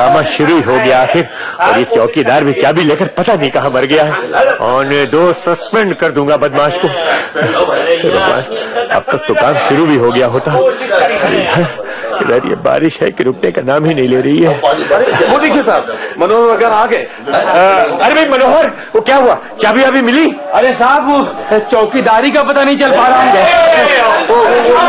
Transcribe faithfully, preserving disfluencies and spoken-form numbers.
Drama शुरू हो गया आखिर। और ये चौकीदार भी चाबी लेकर पता नहीं कहाँ मर गया है। आने दो, सस्पेंड कर दूंगा बदमाश को। अब तक तो काम शुरू भी हो गया होता। इधर ये बारिश है कि रुकने का नाम ही नहीं ले रही है। वो देखिए साहब, मनोहर वगैरह आ गए। अरे भाई मनोहर, वो क्या हुआ? चाबी अभी मिली? अरे साहब, वो चौकीदारी का पता नहीं चल पा रहा है।